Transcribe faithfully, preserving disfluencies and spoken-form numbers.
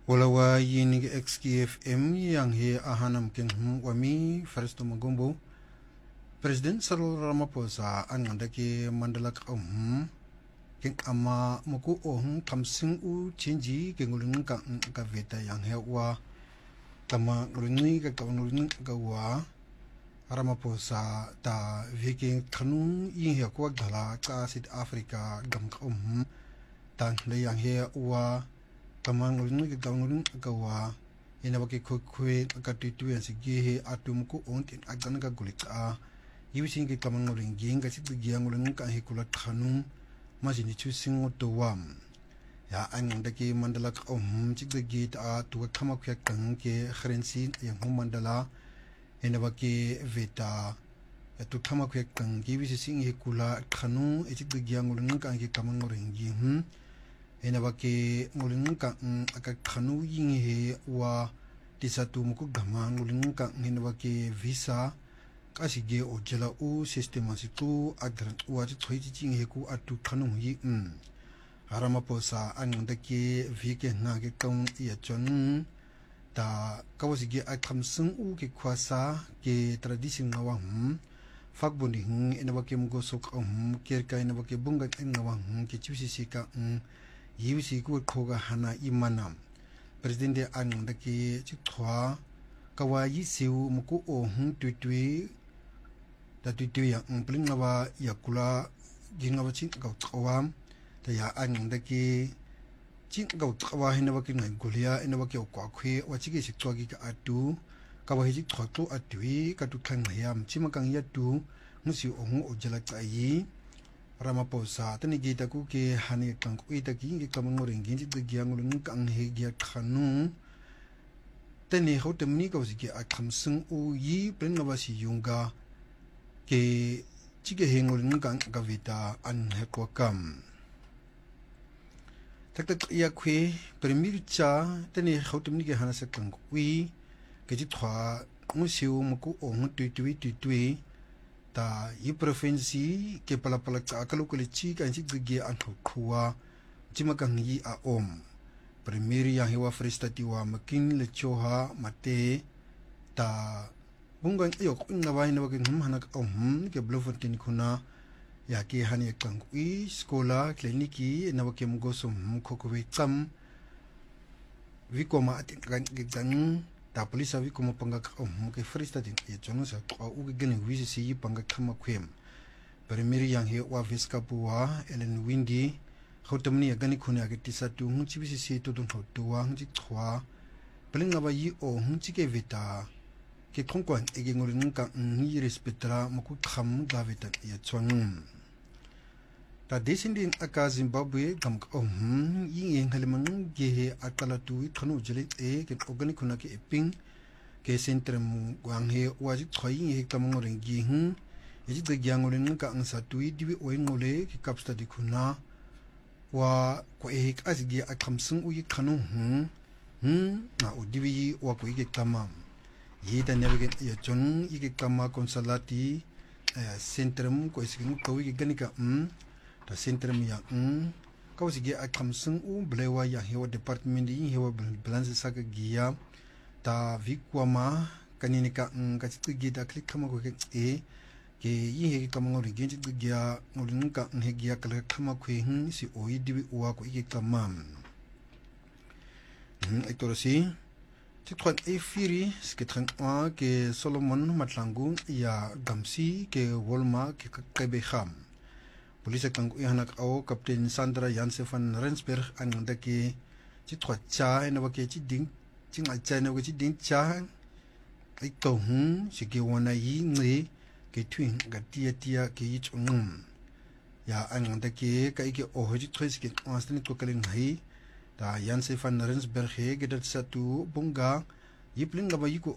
Walawa yinig X K F M yang he ahanam ken wami Festo Magombo President Cyril Ramaphosa anandaki mandalak um ken ama muku ohun kamsing u chinji kengulung ka ka veta yang he wa tama ngulungi ka ngulungi ka wa Ramaphosa ta viking kanu yin he ko dala ka South Africa gam ka um tan le yang he wa kamang ulung ke kaung kawa ina baki khoi ka titu yan sige he atum ko ont in agan ka gulika yibising ke kamang ulung ging ka situ giang ulung ka he kula khanu masini chusing to wam ya an dake mandala ka um chik de git a tu ka khama khyak tang ke khrensi yang hum mandala ina baki veta tu khama khyak tang yibisi sing he kula khanu e chik de giang ulung ka ke kamang ulung gi hm ena baki ngulung ka aka khanu ying he wa tisatu muku gama ngulung ka ena baki visa ka sige o jela u system asitu adran wa ji choi ji jing he ku atu khanu yi um Ramaphosa an ndake vike nga ke tong ya chon ta kawasige akham sung u ke khwasa ke tradition ngawa hum fakboni hum ena baki mugo sok um ker ka ena baki bunga ngawa hum ke chusi sika um yibisi ku khoga hana imanam president an daki chithwa kawayi siu muku o hun tutui da tutui ya umplinga wa yakula gingawa chin ka tsawam ta ya an daki chin ka tsawa hina wa kin gulia ina wa ke kwa khwe wa chige sikwa gi ka atu kawahi ji thwa to atui ka tu khang yam chimakang ya tu musi o hu o jala tai Ramaphosa tani gita ku ke hani kang ku ita ki ke kamang ring gi de gyang lung kang he gya khanu tani ho temni ka wasi ke akham sung u yi pen nga wasi yunga ke chige hengul kang ka vita an he ko kam tak tak ya khwe premier cha tani ho temni ke hana sa kang wi ke ji thwa musiu muku o mu tui tui tui tui ta yi provinsi ke pala pala ka kalu kuli chi kan chi gge an khwa chimakang yi a om premier ya hewa fristati wa makin le choha mate ta bungan yo kunga wa ina wakin hum hanak om ke blofontin kuna ya ke hani kang ui skola kliniki na wakem gosum khokwe cham vikoma atin kan gjan ta polisa vi como panga um ke frista din e chono sa to u ge gene wi si panga khama khwem premier yang he wa viska buwa elen windy khotamni agani khune age tisa tu hu chi bi si to dun to wa hu chi thwa blinga ba yi o hu chi ke vita ke khongkwan e ge ngol nka ni respetra maku kham ga vita e chon ta descending aka Zimbabwe gam um yi eng halemang ge he atala tu thonu jele e ke organic khuna ke ping ke centrum wang he wa ji thoi he tamang ring gi hu e ji de gyang ring ka ang sa tu di we ngole ke kapsta di khuna wa ko e ka ji ge akham sung u yi khanu hu hu na o di wi wa ko ge tamam yi ta ne ge ye chon yi ge kama consulati centrum ko ising ko wi ge ganika um ta centrum ya um kawsi ge akham sung u blewa ya hewa department yi hewa balance sa ga giya ta vikwama kaninika um ka chi ge da click khama ko ke e ke yi he kama ngori ge chi giya ngolun ka he giya kala khama khwe hin si o yi dibi wa ko ge tamam um ekorosi ti khwan e firi sketran a ke Solomon Matlangu ya gamsi ke wolma ke kebe kham Polisi kang ihanak au Kapten Sandra Janse van Rensberg an ndake chi thwa cha ena wake chi ding chi nga cha na wake chi ding cha ai to hu chi ke wona yi ngi ke twin ga tia tia ke yi chung ya an ndake kai ke o ho chi thwes ke asni to kalen hai ta Janse van Rensberg he ge dat sa tu bunga yiplin ga ba yi ko